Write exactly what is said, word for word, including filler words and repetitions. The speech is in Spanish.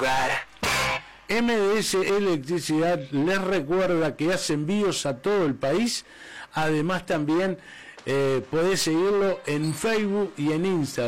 lugar. M D S Electricidad les recuerda que hace envíos a todo el país. Además también eh, podés seguirlo en Facebook y en Instagram.